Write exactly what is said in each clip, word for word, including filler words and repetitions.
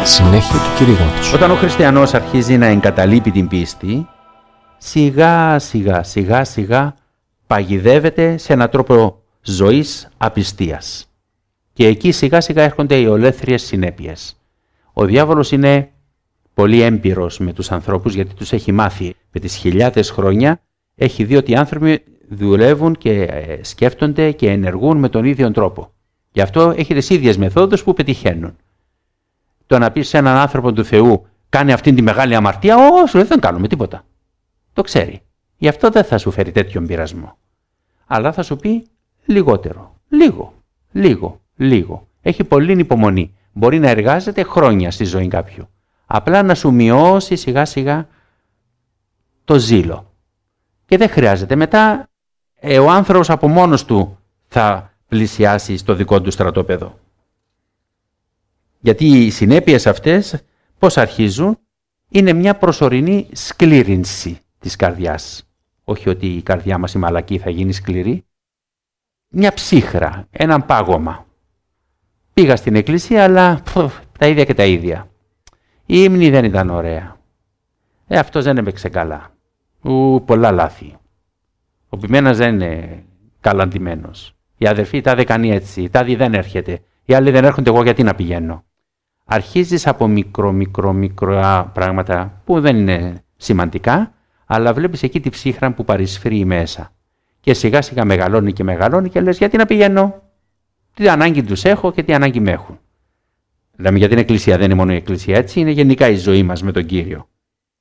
Συνέχεια του κηρύγματος. Όταν ο χριστιανός αρχίζει να εγκαταλείπει την πίστη, σιγά σιγά σιγά σιγά παγιδεύεται σε έναν τρόπο ζωής απιστίας. Και εκεί σιγά σιγά έρχονται οι ολέθριες συνέπειες. Ο διάβολος είναι πολύ έμπειρος με τους ανθρώπους, γιατί τους έχει μάθει με τις χιλιάδες χρόνια, έχει δει ότι οι άνθρωποι δουλεύουν και σκέφτονται και ενεργούν με τον ίδιο τρόπο. Γι' αυτό έχει τις ίδιες μεθόδους που πετυχαίνουν. Το να πεις σε έναν άνθρωπο του Θεού, κάνει αυτήν τη μεγάλη αμαρτία, όχι, δεν κάνουμε τίποτα. Το ξέρει. Γι' αυτό δεν θα σου φέρει τέτοιον πειρασμό. Αλλά θα σου πει λιγότερο. Λίγο, λίγο, λίγο. Έχει πολλή υπομονή. Μπορεί να εργάζεται χρόνια στη ζωή κάποιου. Απλά να σου μειώσει σιγά σιγά το ζήλο. Και δεν χρειάζεται. Μετά ε, ο άνθρωπος από μόνος του θα πλησιάσει στο δικό του στρατόπεδο. Γιατί οι συνέπειες αυτές πώς αρχίζουν? Είναι μια προσωρινή σκλήρυνση της καρδιάς. Όχι ότι η καρδιά μας η μαλακή θα γίνει σκληρή. Μια ψύχρα, έναν πάγωμα. Πήγα στην εκκλησία, αλλά πφ, τα ίδια και τα ίδια. Η ύμνη δεν ήταν ωραία. Ε, αυτός δεν έπαιξε καλά. Ου, πολλά λάθη. Ο ποιμένας δεν είναι καλαντημένος. Η αδερφή τάδε κάνει έτσι, τάδε δεν έρχεται. Οι άλλοι δεν έρχονται, εγώ γιατί να πηγαίνω. Αρχίζεις από μικρό, μικρό, μικρά πράγματα που δεν είναι σημαντικά, αλλά βλέπεις εκεί τη ψύχρα που παρισφρεί μέσα. Και σιγά σιγά μεγαλώνει και μεγαλώνει και λες γιατί να πηγαίνω. Τι ανάγκη τους έχω και τι ανάγκη με έχουν. Λέμε για την εκκλησία, δεν είναι μόνο η εκκλησία έτσι, είναι γενικά η ζωή μας με τον Κύριο.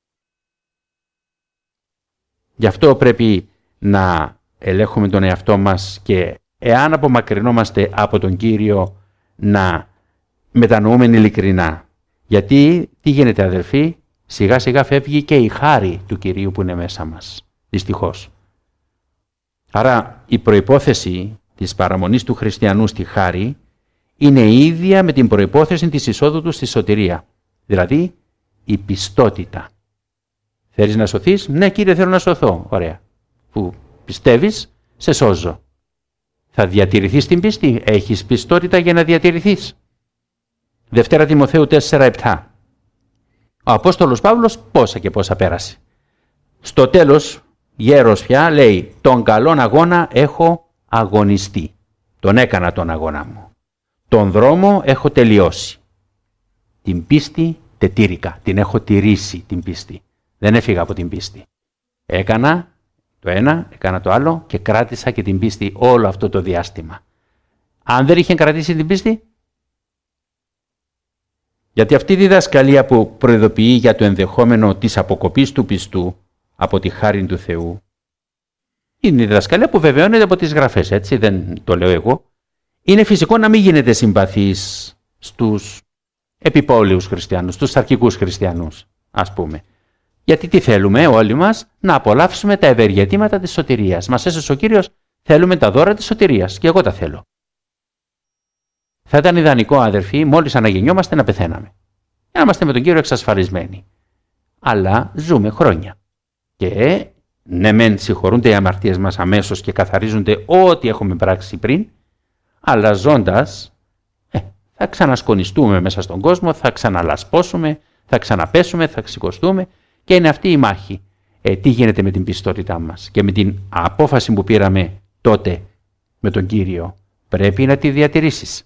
Γι' αυτό πρέπει να ελέγχουμε τον εαυτό μας και εάν απομακρυνόμαστε από τον Κύριο να μετανοούμε ειλικρινά. Γιατί, τι γίνεται αδελφοί, σιγά σιγά φεύγει και η χάρη του Κυρίου που είναι μέσα μας. Δυστυχώς. Άρα η προϋπόθεση της παραμονής του χριστιανού στη χάρη είναι η ίδια με την προϋπόθεση της εισόδου του στη σωτηρία. Δηλαδή η πιστότητα. Θέλεις να σωθείς? Ναι Κύριε, θέλω να σωθώ. Ωραία. Που πιστεύεις, σε σώζω. Θα διατηρηθείς την πίστη? Έχεις πιστότητα για να διατηρηθείς? Δευτέρα Τιμοθέου τέσσερα επτά. Ο Απόστολος Παύλος πόσα και πόσα πέρασε. Στο τέλος, γέρος πια, λέει τον καλόν αγώνα έχω αγωνιστεί. Τον έκανα τον αγώνα μου. Τον δρόμο έχω τελειώσει. Την πίστη τετήρηκα. Την έχω τηρήσει την πίστη. Δεν έφυγα από την πίστη. Έκανα το ένα, έκανα το άλλο και κράτησα και την πίστη όλο αυτό το διάστημα. Αν δεν είχε κρατήσει την πίστη, γιατί αυτή η διδασκαλία που προειδοποιεί για το ενδεχόμενο της αποκοπής του πιστού από τη χάρη του Θεού, είναι η διδασκαλία που βεβαιώνεται από τις γραφές, έτσι, δεν το λέω εγώ. Είναι φυσικό να μην γίνετε συμπαθείς στους επιπόλαιους χριστιανούς, στους σαρκικούς χριστιανούς, ας πούμε. Γιατί τι θέλουμε όλοι μας? Να απολαύσουμε τα ευεργετήματα της σωτηρίας. Μας έσωσε ο Κύριος, θέλουμε τα δώρα της σωτηρίας και εγώ τα θέλω. Θα ήταν ιδανικό, αδερφοί, μόλις αναγεννιόμαστε να πεθαίναμε. Για να είμαστε με τον Κύριο εξασφαλισμένοι. Αλλά ζούμε χρόνια. Και ναι μεν συγχωρούνται οι αμαρτίες μας αμέσως και καθαρίζονται ό,τι έχουμε πράξει πριν, αλλά ζώντας ε, θα ξανασκονιστούμε μέσα στον κόσμο, θα ξαναλασπώσουμε, θα ξαναπέσουμε, θα σηκωστούμε και είναι αυτή η μάχη. Ε, τι γίνεται με την πιστότητά μας και με την απόφαση που πήραμε τότε με τον Κύριο? Πρέπει να τη διατηρήσεις.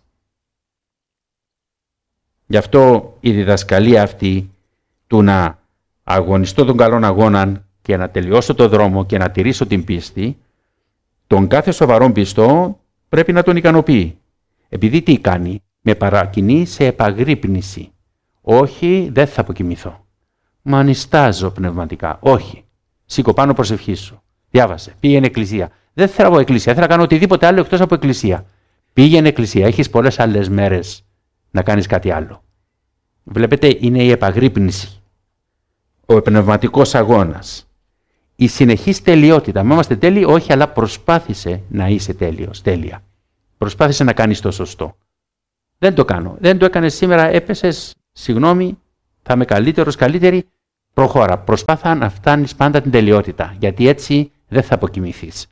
Γι' αυτό η διδασκαλία αυτή του να αγωνιστώ τον καλόν αγώναν και να τελειώσω το δρόμο και να τηρήσω την πίστη, τον κάθε σοβαρόν πιστό πρέπει να τον ικανοποιεί. Επειδή τι κάνει? Με παρακινεί σε επαγρύπνηση. Όχι, δεν θα αποκοιμηθώ. Μα νηστάζω πνευματικά. Όχι. Σήκω πάνω προσευχή σου. Διάβασε. Πήγαινε εκκλησία. Δεν θέλω από εκκλησία. Θέλω να κάνω οτιδήποτε άλλο εκτός από εκκλησία. Πήγαινε εκκλησία. Έχεις πολλές άλλες μέρες να κάνεις κάτι άλλο. Βλέπετε, είναι η επαγρύπνηση. Ο πνευματικός αγώνας. Η συνεχής τελειότητα. Μα είμαστε τέλειοι? Όχι, αλλά προσπάθησε να είσαι τέλειος, τέλεια. Προσπάθησε να κάνεις το σωστό. Δεν το κάνω. Δεν το έκανες σήμερα, έπεσες, συγγνώμη, θα είμαι καλύτερος, καλύτερη. Προχώρα. Προσπάθα να φτάνεις πάντα την τελειότητα, γιατί έτσι δεν θα αποκοιμηθείς.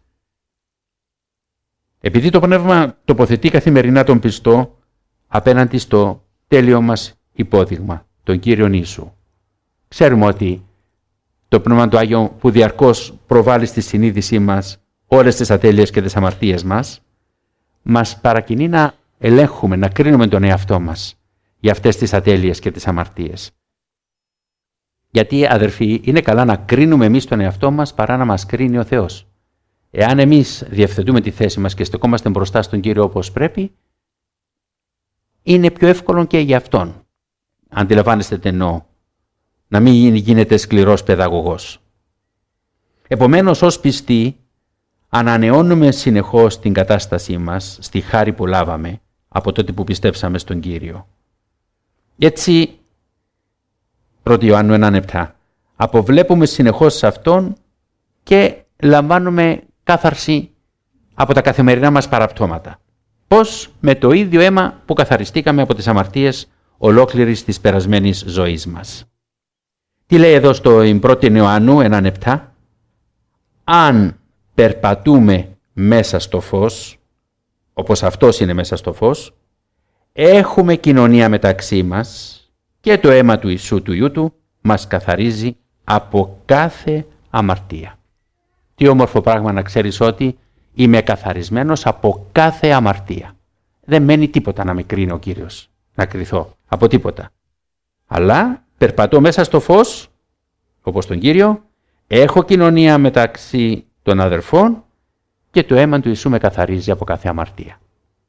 Επειδή το πνεύμα τοποθετεί καθημερινά τον πιστό απέναντι στο τέλειο μας υπόδειγμα, τον Κύριον Ιησού. Ξέρουμε ότι το Πνεύμα του Άγιο που διαρκώς προβάλλει στη συνείδησή μας όλες τις ατέλειες και τις αμαρτίες μας, μας παρακινεί να ελέγχουμε, να κρίνουμε τον εαυτό μας για αυτές τις ατέλειες και τις αμαρτίες. Γιατί, αδερφοί, είναι καλά να κρίνουμε εμείς τον εαυτό μας παρά να μας κρίνει ο Θεός. Εάν εμείς διευθετούμε τη θέση μας και στεκόμαστε μπροστά στον Κύριο όπως πρέπει, είναι πιο εύκολο και για Αυτόν. Αντιλαμβάνεστε τι εννοώ. Να μην γίνεται σκληρός παιδαγωγός. Επομένως, ως πιστοί, ανανεώνουμε συνεχώς την κατάστασή μας στη χάρη που λάβαμε από τότε που πιστέψαμε στον Κύριο. Έτσι, πρώτη Ιωάννου ένα επτά, αποβλέπουμε συνεχώς σε Αυτόν και λαμβάνουμε κάθαρση από τα καθημερινά μας παραπτώματα. Πώς? Με το ίδιο αίμα που καθαριστήκαμε από τις αμαρτίες ολόκληρης της περασμένης ζωής μας. Τι λέει εδώ στο πρώτη Ιωάννου ένα επτά? Αν περπατούμε μέσα στο φως, όπως Αυτός είναι μέσα στο φως, έχουμε κοινωνία μεταξύ μας και το αίμα του Ιησού του Υιού Του μας καθαρίζει από κάθε αμαρτία. Τι όμορφο πράγμα να ξέρεις ότι είμαι καθαρισμένος από κάθε αμαρτία. Δεν μένει τίποτα να με κρίνει ο Κύριος, να κριθώ από τίποτα. Αλλά περπατώ μέσα στο φως, όπως τον Κύριο, έχω κοινωνία μεταξύ των αδερφών και το αίμα του Ιησού με καθαρίζει από κάθε αμαρτία.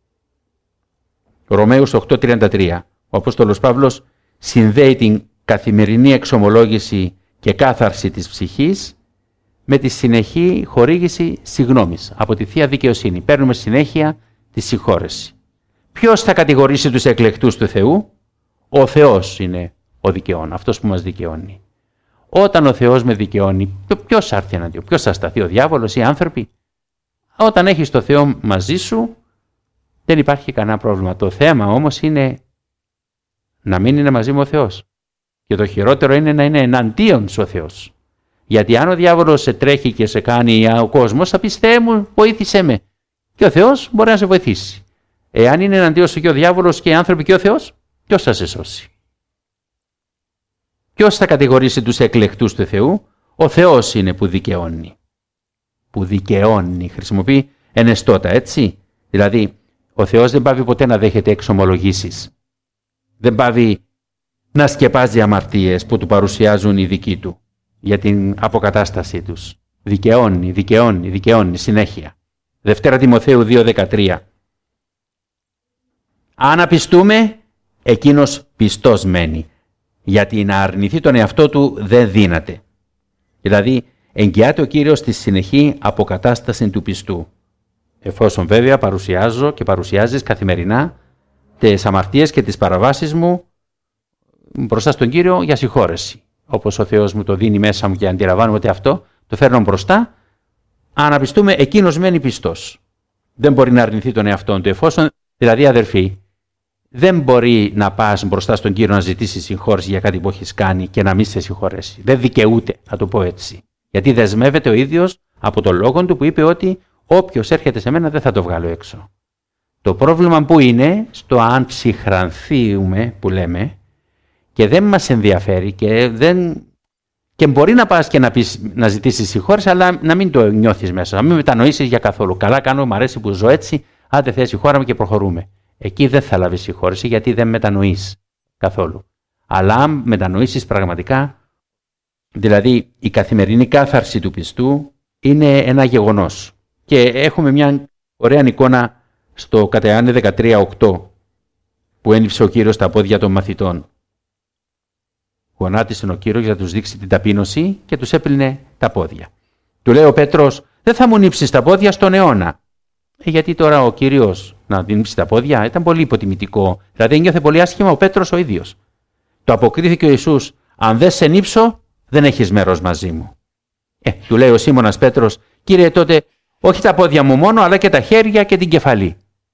Ρωμαίους οκτώ τριάντα τρία. Ο Απόστολος Παύλος συνδέει την καθημερινή εξομολόγηση και κάθαρση της ψυχής με τη συνεχή χορήγηση συγγνώμης από τη Θεία Δικαιοσύνη. Παίρνουμε συνέχεια τη συγχώρεση. Ποιος θα κατηγορήσει τους εκλεκτούς του Θεού? Ο Θεός είναι ο δικαιών, αυτός που μας δικαιώνει. Όταν ο Θεός με δικαιώνει, ποιος θα έρθει εναντίον, ποιος θα σταθεί, ο διάβολος ή οι άνθρωποι? Όταν έχεις το Θεό μαζί σου, δεν υπάρχει κανένα πρόβλημα. Το θέμα όμως είναι να μην είναι μαζί μου ο Θεός. Και το χειρότερο είναι να είναι εναντίον σου ο Θεός. Γιατί αν ο διάβολος σε τρέχει και σε κάνει ο κόσμος, θα πεις Θεέ μου, βοήθησέ με. Και ο Θεός μπορεί να σε βοηθήσει. Εάν είναι εναντίον σου και ο διάβολος και οι άνθρωποι και ο Θεός, ποιος θα σε σώσει? Ποιος θα κατηγορήσει τους εκλεκτούς του Θεού? Ο Θεός είναι που δικαιώνει. Που δικαιώνει. Χρησιμοποιεί ενεστώτα, έτσι. Δηλαδή, ο Θεός δεν πάβει ποτέ να δέχεται εξομολογήσεις. Δεν πάβει να σκεπάζει αμαρτίες που του παρουσιάζουν οι δικοί του για την αποκατάστασή τους. Δικαιώνει, δικαιώνει, δικαιώνει συνέχεια. Δευτέρα Τιμοθέου δύο δεκατρία. Αν απιστούμε, εκείνος πιστός μένει, γιατί να αρνηθεί τον εαυτό του δεν δύναται. Δηλαδή, εγγυάται ο Κύριος στη συνεχή αποκατάσταση του πιστού. Εφόσον βέβαια παρουσιάζω και παρουσιάζεις καθημερινά τις αμαρτίες και τις παραβάσεις μου μπροστά στον Κύριο για συγχώρεση. Όπως ο Θεός μου το δίνει μέσα μου και αντιλαμβάνομαι ότι αυτό το φέρνω μπροστά, αν απιστούμε, εκείνος μένει πιστός. Δεν μπορεί να αρνηθεί τον εαυτόν του. Εφόσον, δηλαδή αδερφοί, δεν μπορεί να πας μπροστά στον Κύριο να ζητήσεις συγχώρεση για κάτι που έχεις κάνει και να μην σε συγχωρέσει. Δεν δικαιούται, θα το πω έτσι. Γιατί δεσμεύεται ο ίδιος από τον λόγο του που είπε ότι όποιος έρχεται σε μένα δεν θα το βγάλω έξω. Το πρόβλημα που είναι στο αν ψυχρανθούμε που λέμε και δεν μας ενδιαφέρει και, δεν... και μπορεί να πας και να, πεις, να ζητήσεις συγχώρεση, αλλά να μην το νιώθεις μέσα, να μην μετανοήσεις για καθόλου. Καλά κάνω, μου αρέσει που ζω έτσι, άντε θες συγχώρα και προχωρούμε. Εκεί δεν θα λάβεις συγχώρεση γιατί δεν μετανοείς καθόλου. Αλλά αν μετανοήσεις πραγματικά, δηλαδή η καθημερινή κάθαρση του πιστού είναι ένα γεγονός. Και έχουμε μια ωραία εικόνα στο κατά Ιωάννη δεκατρία οκτώ που ένιψε ο Κύριος τα πόδια των μαθητών. Γονάτισε ο Κύριος για να τους δείξει την ταπείνωση και τους έπλυνε τα πόδια. Του λέει ο Πέτρος, δεν θα μου νύψεις τα πόδια στον αιώνα. Ε, γιατί τώρα ο Κύριος να νύψει τα πόδια ήταν πολύ υποτιμητικό. Δηλαδή ένιωθε πολύ άσχημα ο Πέτρος ο ίδιος. Το αποκρίθηκε ο Ιησούς, αν δεν σε νύψω, δεν έχεις μέρος μαζί μου. Ε, του λέει ο Σίμωνας Πέτρος, Κύριε τότε, όχι τα πόδια μου μόνο, αλλά και τα χέρια και την κεφαλή.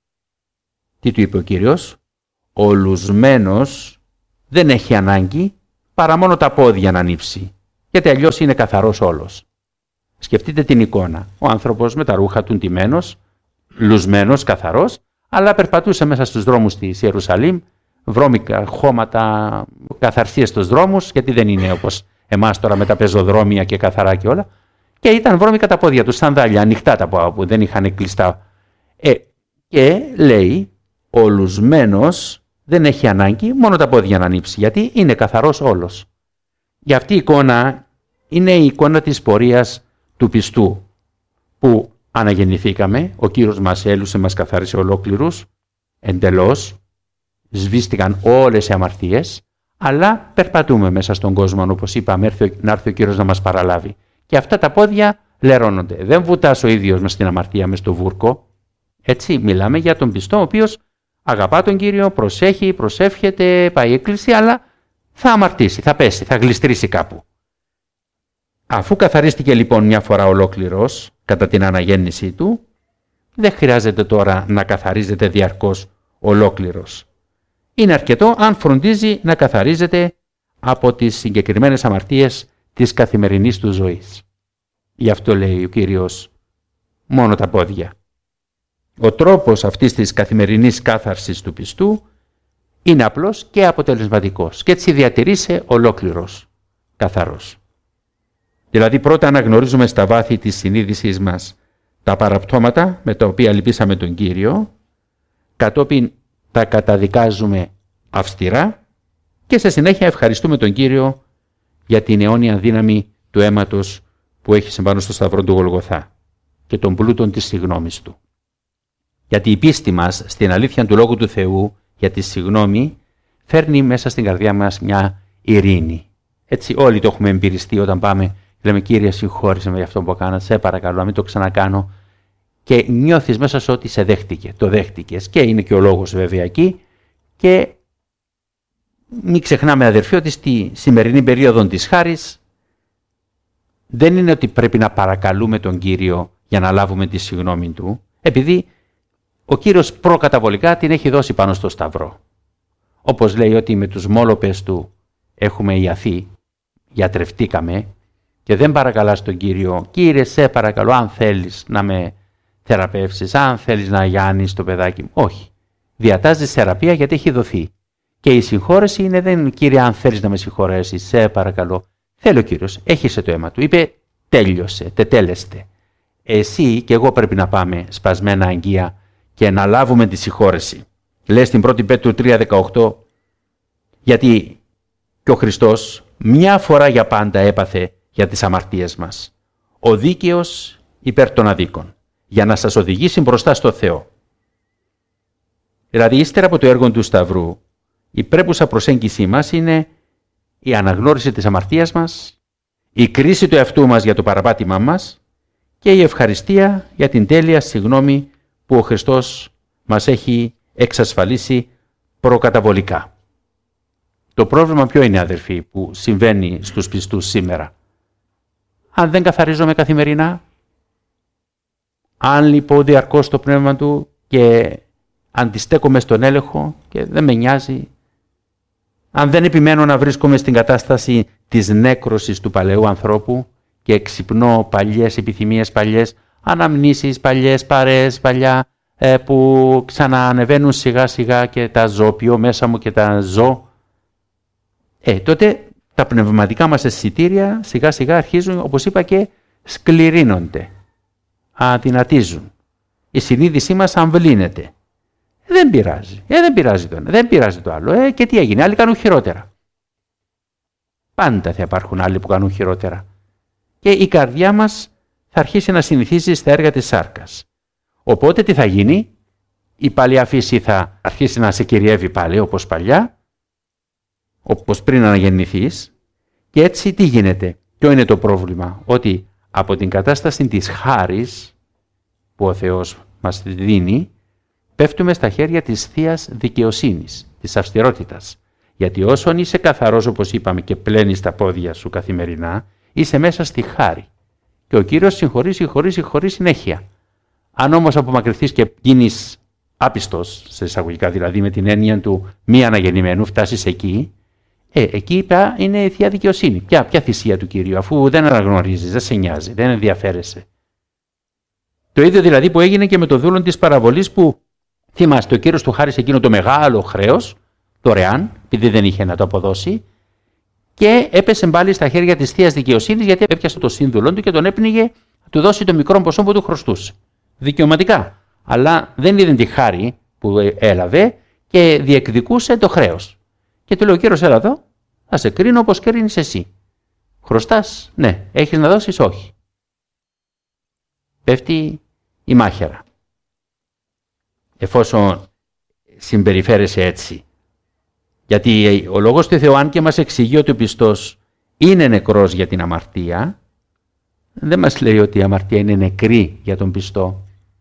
Τι του είπε ο Κύριος? Ο λουσμένος δεν έχει ανάγκη παρά μόνο τα πόδια να νύψει, γιατί αλλιώς είναι καθαρός όλος. Σκεφτείτε την εικόνα. Ο άνθρωπος με τα ρούχα του ντυμένος, λουσμένος, καθαρός, αλλά περπατούσε μέσα στους δρόμους της Ιερουσαλήμ βρώμικα χώματα, καθαρσίες στους δρόμους, γιατί δεν είναι όπως εμάς τώρα με τα πεζοδρόμια και καθαρά και όλα. Και ήταν βρώμικα τα πόδια τους, σανδάλια, ανοιχτά τα πόδια που δεν είχαν κλειστά. Ε, και λέει, ο λουσμένος δεν έχει ανάγκη μόνο τα πόδια να ανοίξει, γιατί είναι καθαρός όλος. Και αυτή η εικόνα είναι η εικόνα της πορείας του πιστού, που αναγεννηθήκαμε, ο Κύριος μας έλουσε, μας καθάρισε ολόκληρους, εντελώς, σβήστηκαν όλες οι αμαρτίες, αλλά περπατούμε μέσα στον κόσμο, όπως είπαμε, να έρθει ο Κύριος να μας παραλάβει. Και αυτά τα πόδια λερώνονται. Δεν βουτάς ο ίδιος μες στην αμαρτία, μες στο βούρκο. Έτσι, μιλάμε για τον πιστό, ο οποίος αγαπά τον Κύριο, προσέχει, προσεύχεται, πάει εκκλησία, αλλά θα αμαρτήσει, θα πέσει, θα γλιστρήσει κάπου. Αφού καθαρίστηκε λοιπόν μια φορά ολόκληρος κατά την αναγέννησή του, δεν χρειάζεται τώρα να καθαρίζεται διαρκώς ολόκληρος. Είναι αρκετό αν φροντίζει να καθαρίζεται από τις συγκεκριμένες αμαρτίες της καθημερινής του ζωής. Γι' αυτό λέει ο Κύριος, μόνο τα πόδια. Ο τρόπος αυτής της καθημερινής κάθαρσης του πιστού είναι απλός και αποτελεσματικός και έτσι διατηρείσαι ολόκληρος, καθαρός. Δηλαδή πρώτα αναγνωρίζουμε στα βάθη της συνείδησής μας τα παραπτώματα με τα οποία λυπήσαμε τον Κύριο, κατόπιν τα καταδικάζουμε αυστηρά και σε συνέχεια ευχαριστούμε τον Κύριο για την αιώνια δύναμη του αίματος που έχει πάνω στο σταυρό του Γολγοθά και των πλούτων της συγγνώμης του. Γιατί η πίστη μας στην αλήθεια του Λόγου του Θεού για τη συγγνώμη φέρνει μέσα στην καρδιά μας μια ειρήνη. Έτσι όλοι το έχουμε εμπειριστεί όταν πάμε, λέμε Κύριε συγχώρησε με για αυτό που έκανα, σε παρακαλώ να μην το ξανακάνω, και νιώθεις μέσα σου ότι σε δέχτηκε, το δέχτηκες και είναι και ο λόγος βέβαια εκεί. Και μην ξεχνάμε αδερφοί ότι στη σημερινή περίοδο της χάρης δεν είναι ότι πρέπει να παρακαλούμε τον Κύριο για να λάβουμε τη συγγνώμη του, επειδή ο Κύριος προκαταβολικά την έχει δώσει πάνω στο σταυρό. Όπως λέει ότι με τους μόλοπες του έχουμε ιαθεί, γιατρευτήκαμε και δεν παρακαλάς τον Κύριο, Κύριε σε παρακαλώ αν θέλεις να με θεραπεύσεις, αν θέλεις να γιάνεις το παιδάκι μου. Όχι. Διατάζεις θεραπεία γιατί έχει δοθεί. Και η συγχώρεση είναι δεν Κύριε αν θέλεις να με συγχωρέσεις, σε παρακαλώ. Θέλει ο Κύριος, έχισε το αίμα του, είπε τέλειωσε, τετέλεστε. Εσύ και εγώ πρέπει να πάμε σπασμένα αγγεία και να λάβουμε τη συγχώρεση. Λέει στην πρώτη Πέτρου τρία δεκαοκτώ, γιατί και ο Χριστός μια φορά για πάντα έπαθε για τις αμαρτίες μας. Ο δίκαιος υπέρ των αδίκων, για να σας οδηγήσει μπροστά στο Θεό. Δηλαδή, ύστερα από το έργο του Σταυρού, η πρέπουσα προσέγγιση μας είναι η αναγνώριση της αμαρτίας μας, η κρίση του εαυτού μας για το παραπάτημά μας και η ευχαριστία για την τέλεια συγγνώμη που ο Χριστός μας έχει εξασφαλίσει προκαταβολικά. Το πρόβλημα ποιο είναι, αδερφοί, που συμβαίνει στους πιστούς σήμερα? Αν δεν καθαρίζομαι καθημερινά, αν λείπω διαρκώς το πνεύμα του και αντιστέκομαι στον έλεγχο και δεν με νοιάζει, αν δεν επιμένω να βρίσκομαι στην κατάσταση της νέκρωσης του παλαιού ανθρώπου και εξυπνώ παλιές επιθυμίες, παλιές αναμνήσεις, παλιές παρέες, παλιά ε, που ξαναανεβαίνουν σιγά σιγά και τα ζω, πιω μέσα μου και τα ζω, ε, τότε τα πνευματικά μας αισθητήρια σιγά σιγά αρχίζουν, όπως είπα, και σκληρύνονται, αδυνατίζουν. Η συνείδησή μας αμβλύνεται. Δεν πειράζει. Ε, δεν πειράζει το ένα, δεν πειράζει το άλλο. Ε, και τι έγινε, άλλοι κάνουν χειρότερα. Πάντα θα υπάρχουν άλλοι που κάνουν χειρότερα. Και η καρδιά μας θα αρχίσει να συνηθίζει στα έργα της σάρκας. Οπότε τι θα γίνει? Η παλιά φύση θα αρχίσει να σε κυριεύει πάλι όπως παλιά, όπως πριν αναγεννηθείς. Και έτσι τι γίνεται? Ποιο είναι το πρόβλημα? Ότι από την κατάσταση της χάρης που ο Θεός μας δίνει, πέφτουμε στα χέρια της θείας δικαιοσύνης, της αυστηρότητας. Γιατί όσον είσαι καθαρός, όπως είπαμε, και πλένεις τα πόδια σου καθημερινά, είσαι μέσα στη χάρη. Και ο Κύριος συγχωρεί, συγχωρεί, συγχωρεί συνέχεια. Αν όμως απομακρυνθείς και γίνεις άπιστος, σε εισαγωγικά δηλαδή με την έννοια του μη αναγεννημένου, φτάσεις εκεί, ε, εκεί πια είναι η θεία δικαιοσύνη. Ποια, ποια θυσία του Κυρίου, αφού δεν αναγνωρίζεις, δεν σε νοιάζει, δεν ενδιαφέρεσαι. Το ίδιο δηλαδή που έγινε και με το δούλον της παραβολής που θυμάστε, ο Κύριος του χάρισε εκείνο το μεγάλο χρέος, δωρεάν, επειδή δεν είχε να το αποδώσει, και έπεσε πάλι στα χέρια της θείας δικαιοσύνης, γιατί έπιασε το σύνδουλο του και τον έπνιγε να του δώσει το μικρό ποσό που του χρωστούσε. Δικαιωματικά. Αλλά δεν είδε τη χάρη που έλαβε και διεκδικούσε το χρέος. Και του λέει ο κύριος, έλα εδώ, θα σε κρίνω όπως κρίνεις εσύ. Χρωστάς, ναι. Έχεις να δώσεις, όχι. Πέφτει η μάχαιρα. Εφόσον συμπεριφέρεσαι έτσι. Γιατί ο λόγος του Θεού, αν και μας εξηγεί ότι ο πιστός είναι νεκρός για την αμαρτία, δεν μας λέει ότι η αμαρτία είναι νεκρή για τον πιστό.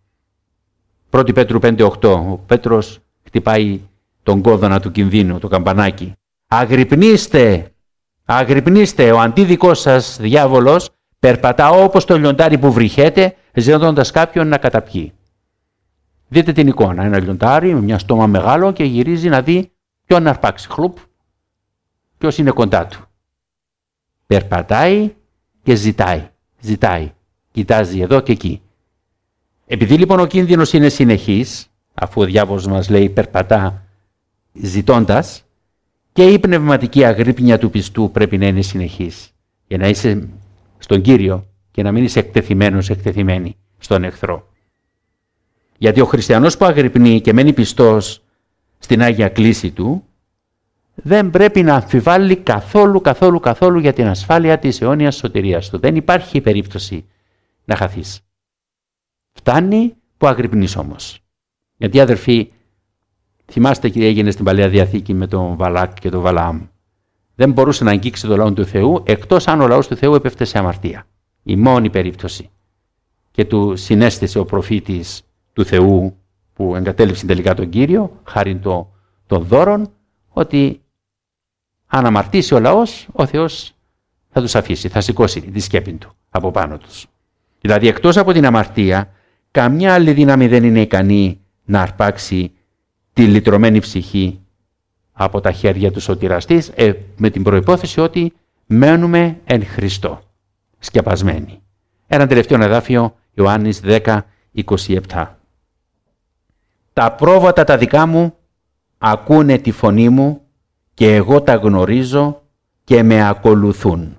πρώτη Πέτρου πέντε οκτώ, ο Πέτρος χτυπάει τον κόδωνα του κινδύνου, το καμπανάκι. Αγρυπνήστε, αγρυπνήστε, ο αντίδικός σας διάβολος περπατά όπως το λιοντάρι που βρυχέται, ζητώντας κάποιον να καταπιεί. Δείτε την εικόνα, ένα λιοντάρι με μια στόμα μεγάλο και γυρίζει να δει ποιον να αρπάξει. Χλουπ, ποιος είναι κοντά του. Περπατάει και ζητάει, ζητάει, κοιτάζει εδώ και εκεί. Επειδή λοιπόν ο κίνδυνος είναι συνεχής, αφού ο διάβολος μας λέει περπατά ζητώντας, και η πνευματική αγρύπνια του πιστού πρέπει να είναι συνεχής, για να είσαι στον Κύριο και να μην είσαι εκτεθειμένος, εκτεθειμένη στον εχθρό. Γιατί ο χριστιανός που αγρυπνεί και μένει πιστός στην Άγια Κλήση του, δεν πρέπει να αμφιβάλλει καθόλου, καθόλου, καθόλου για την ασφάλεια της αιώνιας σωτηρίας του. Δεν υπάρχει περίπτωση να χαθείς. Φτάνει που αγρυπνείς όμως. Γιατί αδερφοί, θυμάστε τι έγινε στην Παλαιά Διαθήκη με τον Βαλάκ και τον Βαλαάμ. Δεν μπορούσε να αγγίξει το λαό του Θεού, εκτός αν ο λαός του Θεού έπεφτε σε αμαρτία. Η μόνη περίπτωση. Και του συνέστησε ο προφήτης του Θεού, που εγκατέλειψε τελικά τον Κύριο, χάρη των το δώρων, ότι αν αμαρτήσει ο λαός, ο Θεός θα τους αφήσει, θα σηκώσει τη σκέπη του από πάνω τους. Δηλαδή, εκτός από την αμαρτία, καμιά άλλη δύναμη δεν είναι ικανή να αρπάξει τη λυτρωμένη ψυχή από τα χέρια του σωτηραστής, ε, με την προϋπόθεση ότι μένουμε εν Χριστώ, σκεπασμένοι. Ένα τελευταίο εδάφιο, Ιωάννης δέκα είκοσι επτά. Τα πρόβατα τα δικά μου ακούνε τη φωνή μου και εγώ τα γνωρίζω και με ακολουθούν.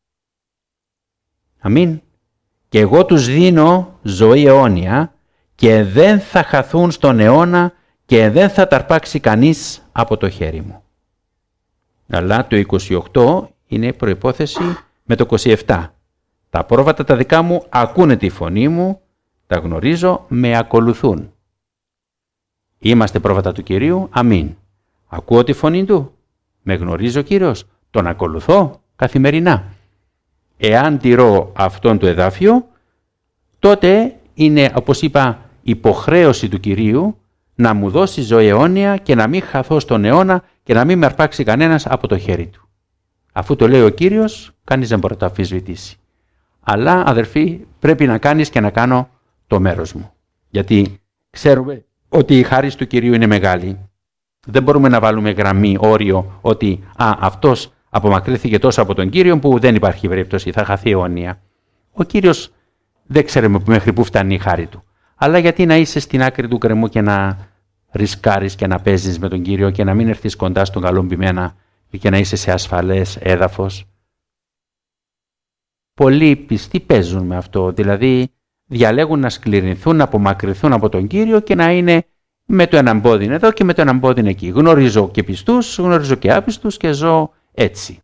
Αμήν. Και εγώ τους δίνω ζωή αιώνια και δεν θα χαθούν στον αιώνα και δεν θα τα αρπάξει κανείς από το χέρι μου. Αλλά το είκοσι οκτώ είναι προϋπόθεση με το είκοσι επτά. Τα πρόβατα τα δικά μου ακούνε τη φωνή μου, τα γνωρίζω, με ακολουθούν. Είμαστε πρόβατα του Κυρίου, αμήν. Ακούω τη φωνή του, με γνωρίζει ο Κύριος, τον ακολουθώ καθημερινά. Εάν τηρώ αυτόν το εδάφιο, τότε είναι, όπως είπα, υποχρέωση του Κυρίου να μου δώσει ζωή αιώνια και να μην χαθώ στον αιώνα και να μην με αρπάξει κανένας από το χέρι του. Αφού το λέει ο Κύριος, κανείς δεν μπορεί να το αμφισβητήσει. Αλλά, αδερφοί, πρέπει να κάνεις και να κάνω το μέρος μου. Γιατί ξέρουμε ότι η χάρις του Κυρίου είναι μεγάλη. Δεν μπορούμε να βάλουμε γραμμή, όριο, ότι α, αυτός απομακρύθηκε τόσο από τον Κύριο που δεν υπάρχει περίπτωση, θα χαθεί αιώνια. Ο Κύριος δεν ξέρουμε μέχρι πού φτάνει η χάρη του. Αλλά γιατί να είσαι στην άκρη του γκρεμού και να ρισκάρεις και να παίζεις με τον Κύριο και να μην έρθεις κοντά στον καλομπημένα και να είσαι σε ασφαλές έδαφος. Πολλοί πιστοί παίζουν με αυτό, δηλαδή διαλέγουν να σκληρινθούν, να απομακρυνθούν από τον Κύριο και να είναι με το έναν πόδι εδώ και με το έναν πόδι εκεί. Γνωρίζω και πιστούς, γνωρίζω και άπιστους και ζω έτσι.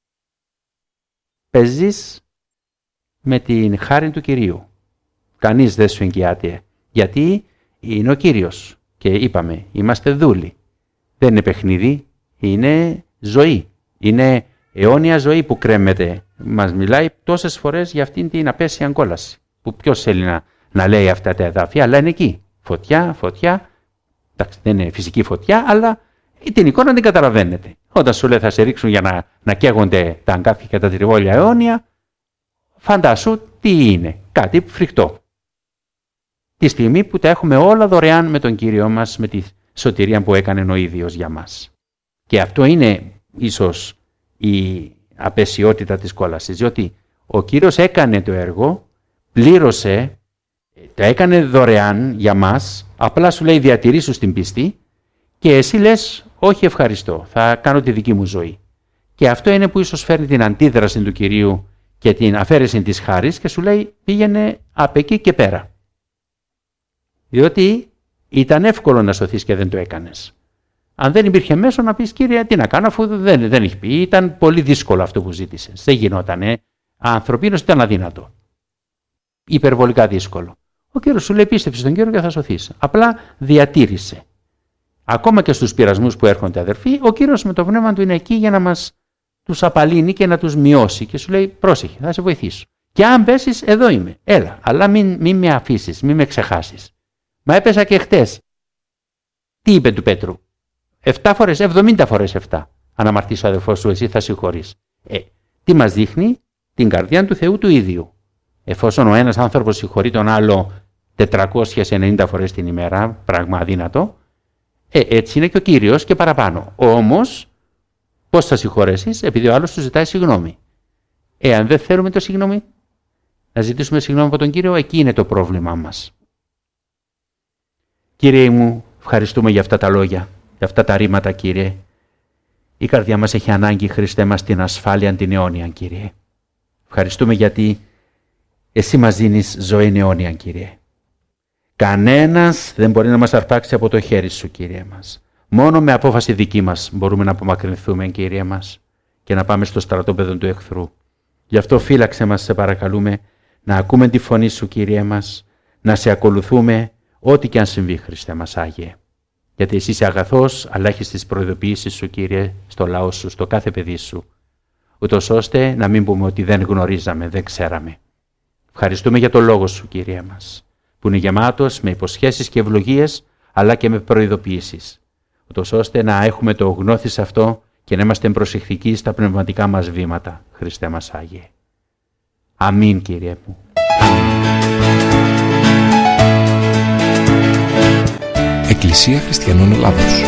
Παίζεις με την χάρη του Κυρίου. Κανείς δεν σου εγγυάται. Γιατί είναι ο Κύριος. Και είπαμε, είμαστε δούλοι. Δεν είναι παιχνίδι, είναι ζωή. Είναι αιώνια ζωή που κρέμεται. Μας μιλάει τόσες φορές για αυτήν την απέσια κόλαση. Που ποιος θέλει να, να λέει αυτά τα εδάφια, αλλά είναι εκεί. Φωτιά, φωτιά. Εντάξει, δεν είναι φυσική φωτιά, αλλά την εικόνα την καταλαβαίνετε. Όταν σου λέει θα σε ρίξουν για να, να καίγονται τα αγκάθια και τα τριβόλια αιώνια, φαντάσου τι είναι. Κάτι φρικτό. Τη στιγμή που τα έχουμε όλα δωρεάν με τον Κύριο μας, με τη σωτηρία που έκανε ο ίδιος για μας. Και αυτό είναι ίσως η απεσιότητα της κόλασης, διότι ο Κύριος έκανε το έργο, πλήρωσε, το έκανε δωρεάν για μας, απλά σου λέει διατηρήσου στην πίστη και εσύ λες όχι ευχαριστώ, θα κάνω τη δική μου ζωή. Και αυτό είναι που ίσως φέρνει την αντίδραση του Κυρίου και την αφαίρεση της χάρης και σου λέει πήγαινε απ' εκεί και πέρα. Διότι ήταν εύκολο να σωθείς και δεν το έκανες. Αν δεν υπήρχε μέσο να πεις Κύριε τι να κάνω αφού δεν, δεν έχει πει, ήταν πολύ δύσκολο αυτό που ζήτησες. Δεν γινότανε. Ανθρωπίνως ήταν αδύνατο. Υπερβολικά δύσκολο. Ο Κύριος σου λέει πίστεψε στον Κύριο και θα σωθείς. Απλά διατήρησε. Ακόμα και στους πειρασμούς που έρχονται αδερφοί, ο Κύριος με το πνεύμα του είναι εκεί για να μας τους απαλύνει και να τους μειώσει και σου λέει πρόσεχε, θα σε βοηθήσω. Και αν πέσεις, εδώ είμαι, έλα, αλλά μην, μην με αφήσεις, μην με ξεχάσεις. Μα έπεσα και χτες. Τι είπε του Πέτρου, εφτά φορές, εβδομήντα φορές εφτά. Αν αμαρτήσει ο αδερφός σου, εσύ θα συγχωρείς. Ε, τι μας δείχνει, την καρδιά του Θεού του ίδιου. Εφόσον ο ένας άνθρωπος συγχωρεί τον άλλο τετρακόσιες ενενήντα φορές την ημέρα, πράγμα αδύνατο, ε, έτσι είναι και ο Κύριος και παραπάνω. Όμως, πώς θα συγχωρέσεις, επειδή ο άλλος του ζητάει συγγνώμη. Εάν δεν θέλουμε το συγγνώμη, να ζητήσουμε συγγνώμη από τον Κύριο, εκεί είναι το πρόβλημά μας. Κύριε μου, ευχαριστούμε για αυτά τα λόγια, για αυτά τα ρήματα, Κύριε. Η καρδιά μας έχει ανάγκη, Χριστέ μας, την ασφάλεια την αιώνια, Κύριε. Ευχαριστούμε γιατί εσύ μας δίνεις ζωή αιώνια, Κύριε. Κανένας δεν μπορεί να μας αρπάξει από το χέρι σου, Κύριε μας. Μόνο με απόφαση δική μας μπορούμε να απομακρυνθούμε, Κύριε μας, και να πάμε στο στρατόπεδο του εχθρού. Γι' αυτό φύλαξε μας, σε παρακαλούμε, να ακούμε τη φωνή σου, Κύριε μας, να σε ακολουθούμε ό,τι και αν συμβεί, Χριστέ μας Άγιε. Γιατί εσύ είσαι αγαθός, αλλά έχεις τις προειδοποιήσεις σου, Κύριε, στο λαό σου, στο κάθε παιδί σου, ούτως ώστε να μην πούμε ότι δεν γνωρίζαμε, δεν ξέραμε. Ευχαριστούμε για το λόγο σου, Κύριε μας, που είναι γεμάτος με υποσχέσεις και ευλογίες, αλλά και με προειδοποιήσεις, ούτως ώστε να έχουμε το γνώθις αυτό και να είμαστε προσεκτικοί στα πνευματικά μας βήματα, Χριστέ μας Άγιε. Αμήν, Κύριε μου. Εκκλησία Χριστιανών Ελλάδος.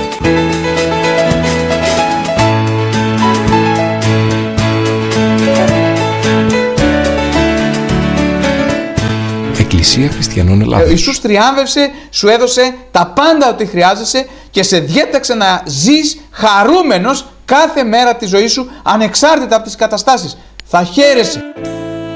Εκκλησία Χριστιανών Ελλάδος. Ο Ιησούς τριάμβευσε, σου έδωσε τα πάντα ό,τι χρειάζεσαι και σε διέταξε να ζεις χαρούμενος κάθε μέρα της ζωής σου, ανεξάρτητα από τις καταστάσεις. Θα χαίρεσαι.